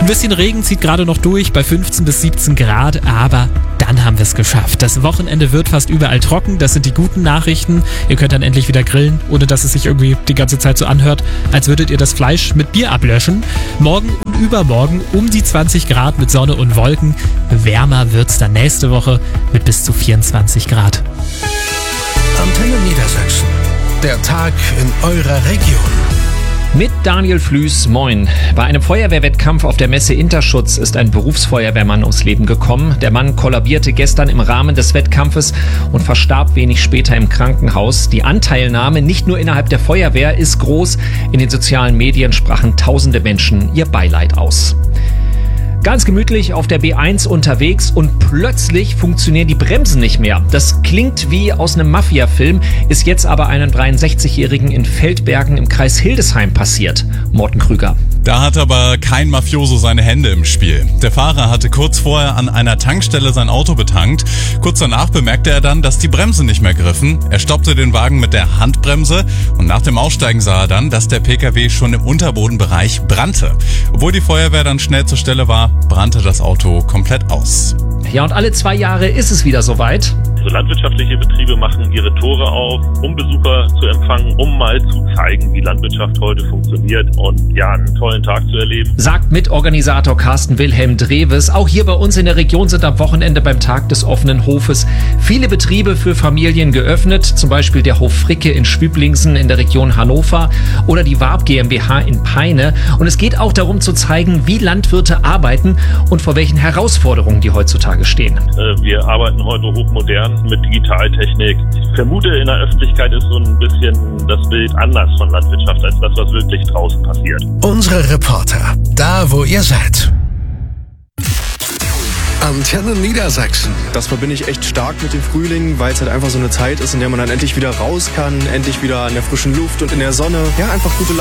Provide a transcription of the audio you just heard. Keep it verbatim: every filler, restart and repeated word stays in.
Ein bisschen Regen zieht gerade noch durch bei fünfzehn bis siebzehn Grad, aber dann haben wir es geschafft. Das Wochenende wird fast überall trocken, das sind die guten Nachrichten. Ihr könnt dann endlich wieder grillen, ohne dass es sich irgendwie die ganze Zeit so anhört, als würdet ihr das Fleisch mit Bier ablöschen. Morgen und übermorgen um die zwanzig Grad mit Sonne und Wolken. Wärmer wird's dann nächste Woche mit bis zu vierundzwanzig Grad. Antenne Niedersachsen. Der Tag in eurer Region. Mit Daniel Flüß, moin. Bei einem Feuerwehrwettkampf auf der Messe Interschutz ist ein Berufsfeuerwehrmann ums Leben gekommen. Der Mann kollabierte gestern im Rahmen des Wettkampfes und verstarb wenig später im Krankenhaus. Die Anteilnahme nicht nur innerhalb der Feuerwehr ist groß. In den sozialen Medien sprachen tausende Menschen ihr Beileid aus. Ganz gemütlich auf der B eins unterwegs und plötzlich funktionieren die Bremsen nicht mehr. Das klingt wie aus einem Mafia-Film, ist jetzt aber einem dreiundsechzigjährigen in Feldbergen im Kreis Hildesheim passiert. Morten Krüger. Da hat aber kein Mafioso seine Hände im Spiel. Der Fahrer hatte kurz vorher an einer Tankstelle sein Auto betankt. Kurz danach bemerkte er dann, dass die Bremsen nicht mehr griffen. Er stoppte den Wagen mit der Handbremse und nach dem Aussteigen sah er dann, dass der Pkw schon im Unterbodenbereich brannte. Obwohl die Feuerwehr dann schnell zur Stelle war, brannte das Auto komplett aus. Ja, und alle zwei Jahre ist es wieder soweit. Also landwirtschaftliche Betriebe machen ihre Tore auf, um Besucher zu empfangen, um mal zu zeigen, wie Landwirtschaft heute funktioniert und ja, einen tollen Tag zu erleben. Sagt Mitorganisator Carsten Wilhelm Dreves. Auch hier bei uns in der Region sind am Wochenende beim Tag des offenen Hofes viele Betriebe für Familien geöffnet. Zum Beispiel der Hof Fricke in Schwüblingsen in der Region Hannover oder die Warp GmbH in Peine. Und es geht auch darum zu zeigen, wie Landwirte arbeiten und vor welchen Herausforderungen die heutzutage stehen. Wir arbeiten heute hochmodern mit Digitaltechnik. Ich vermute, in der Öffentlichkeit ist so ein bisschen das Bild anders von Landwirtschaft als das, was wirklich draußen passiert. Unsere Reporter, da wo ihr seid. Antenne Niedersachsen. Das verbinde ich echt stark mit dem Frühling, weil es halt einfach so eine Zeit ist, in der man dann endlich wieder raus kann, endlich wieder in der frischen Luft und in der Sonne. Ja, einfach gute Laune.